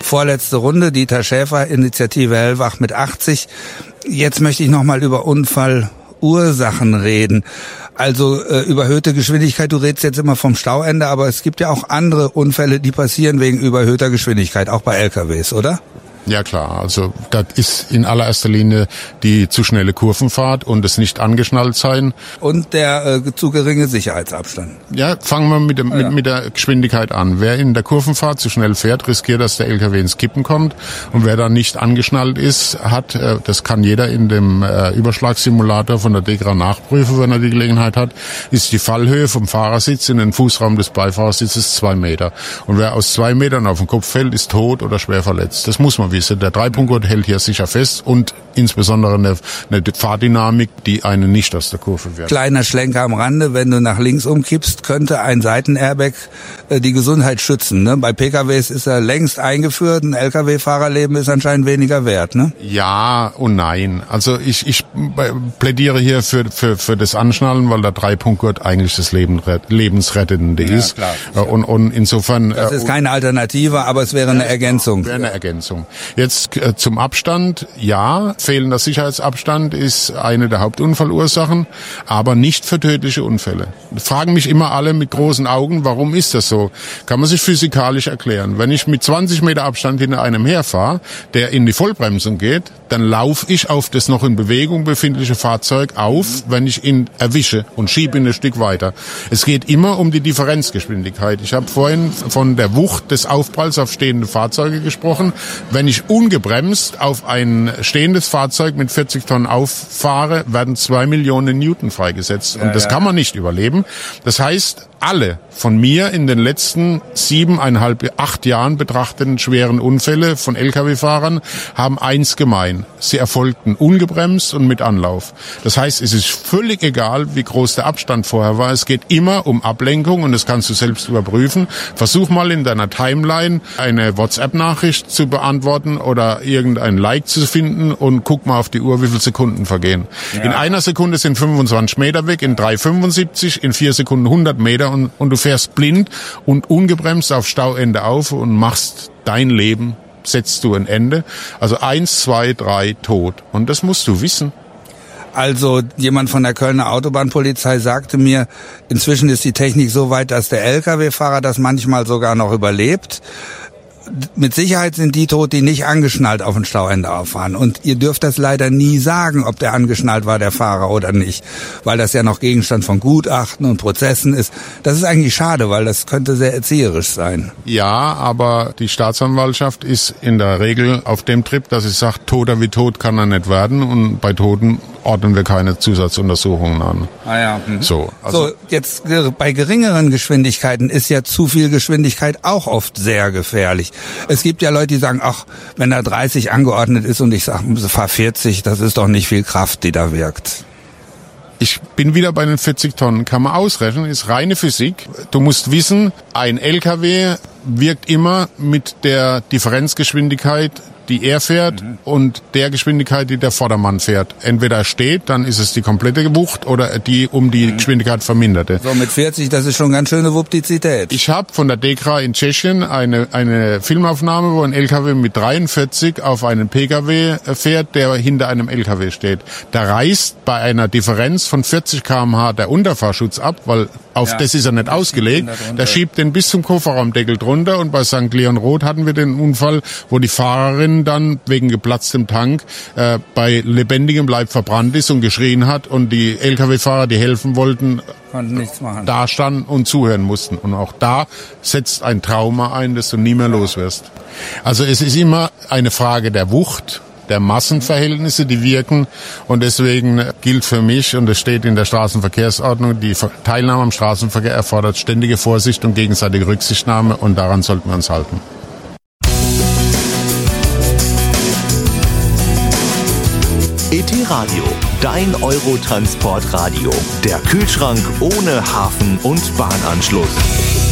Vorletzte Runde, Dieter Schäfer, Initiative Hellwach mit 80. Jetzt möchte ich nochmal über Unfallursachen reden. Also überhöhte Geschwindigkeit, du redest jetzt immer vom Stauende, aber es gibt ja auch andere Unfälle, die passieren wegen überhöhter Geschwindigkeit, auch bei LKWs, oder? Ja klar, also das ist in allererster Linie die zu schnelle Kurvenfahrt und das nicht angeschnallt sein. Und der zu geringe Sicherheitsabstand. Ja, fangen wir mit der Geschwindigkeit an. Wer in der Kurvenfahrt zu schnell fährt, riskiert, dass der LKW ins Kippen kommt. Und wer da nicht angeschnallt ist, das kann jeder in dem Überschlagssimulator von der DEKRA nachprüfen, wenn er die Gelegenheit hat, ist die Fallhöhe vom Fahrersitz in den Fußraum des Beifahrersitzes 2 Meter. Und wer aus 2 Metern auf den Kopf fällt, ist tot oder schwer verletzt. Das muss man wissen. Der Dreipunktgurt hält hier sicher fest und insbesondere eine Fahrdynamik, die einen nicht aus der Kurve wirft. Kleiner Schlenker am Rande, wenn du nach links umkippst, könnte ein Seitenairbag die Gesundheit schützen. Ne? Bei PKWs ist er längst eingeführt, ein LKW-Fahrerleben ist anscheinend weniger wert. Ne? Ja und nein. Also ich plädiere hier für das Anschnallen, weil der Dreipunktgurt eigentlich das Lebensrettende ist. Klar. Und insofern... Das ist keine Alternative, aber es wäre eine Ergänzung. Wäre eine Ergänzung. Jetzt zum Abstand, ja, fehlender Sicherheitsabstand ist eine der Hauptunfallursachen, aber nicht für tödliche Unfälle. Fragen mich immer alle mit großen Augen, warum ist das so? Kann man sich physikalisch erklären. Wenn ich mit 20 Meter Abstand hinter einem herfahre, der in die Vollbremsung geht, dann laufe ich auf das noch in Bewegung befindliche Fahrzeug auf, wenn ich ihn erwische und schiebe ihn ein Stück weiter. Es geht immer um die Differenzgeschwindigkeit. Ich habe vorhin von der Wucht des Aufpralls auf stehende Fahrzeuge gesprochen. Wenn ich ungebremst auf ein stehendes Fahrzeug mit 40 Tonnen auffahre, werden 2 Millionen Newton freigesetzt. Und das kann man nicht überleben. Das heißt, alle von mir in den letzten 8 Jahren betrachteten schweren Unfälle von Lkw-Fahrern haben eins gemein. Sie erfolgten ungebremst und mit Anlauf. Das heißt, es ist völlig egal, wie groß der Abstand vorher war. Es geht immer um Ablenkung und das kannst du selbst überprüfen. Versuch mal in deiner Timeline eine WhatsApp-Nachricht zu beantworten oder irgendein Like zu finden und guck mal auf die Uhr, wie viele Sekunden vergehen. Ja. In einer Sekunde sind 25 Meter weg, in 3,75, in 4 Sekunden 100 Meter und du fährst blind und ungebremst auf Stauende auf und machst dein Leben, setzt du ein Ende. Also 1, 2, 3, tot. Und das musst du wissen. Also jemand von der Kölner Autobahnpolizei sagte mir, inzwischen ist die Technik so weit, dass der Lkw-Fahrer das manchmal sogar noch überlebt. Mit Sicherheit sind die tot, die nicht angeschnallt auf ein Stauende auffahren. Und ihr dürft das leider nie sagen, ob der angeschnallt war, der Fahrer, oder nicht. Weil das ja noch Gegenstand von Gutachten und Prozessen ist. Das ist eigentlich schade, weil das könnte sehr erzieherisch sein. Ja, aber die Staatsanwaltschaft ist in der Regel auf dem Trip, dass sie sagt, Toter wie tot kann er nicht werden. Und bei Toten ordnen wir keine Zusatzuntersuchungen an. Ah ja. So, jetzt bei geringeren Geschwindigkeiten ist ja zu viel Geschwindigkeit auch oft sehr gefährlich. Es gibt ja Leute, die sagen, ach, wenn da 30 angeordnet ist und ich sage, fahr 40, das ist doch nicht viel Kraft, die da wirkt. Ich bin wieder bei den 40 Tonnen. Kann man ausrechnen, ist reine Physik. Du musst wissen, ein LKW wirkt immer mit der Differenzgeschwindigkeit, die er fährt, und der Geschwindigkeit, die der Vordermann fährt. Entweder er steht, dann ist es die komplette Wucht, oder die um die Geschwindigkeit verminderte. So mit 40, das ist schon ganz schöne Wuptizität. Ich habe von der DEKRA in Tschechien eine Filmaufnahme, wo ein LKW mit 43 auf einen PKW fährt, der hinter einem LKW steht. Da reißt bei einer Differenz von 40 km/h der Unterfahrschutz ab, weil auf das ist er nicht ausgelegt. Der schiebt den bis zum Kofferraumdeckel drunter, und bei St. Leon Roth hatten wir den Unfall, wo die Fahrerin dann wegen geplatztem Tank bei lebendigem Leib verbrannt ist und geschrien hat, und die Lkw-Fahrer, die helfen wollten, konnten nichts machen, da standen und zuhören mussten. Und auch da setzt ein Trauma ein, das du nie mehr los wirst. Also es ist immer eine Frage der Wucht, der Massenverhältnisse, die wirken, und deswegen gilt für mich, und es steht in der Straßenverkehrsordnung, die Teilnahme am Straßenverkehr erfordert ständige Vorsicht und gegenseitige Rücksichtnahme, und daran sollten wir uns halten. ET Radio, dein Eurotransportradio. Der Kühlschrank ohne Hafen- und Bahnanschluss.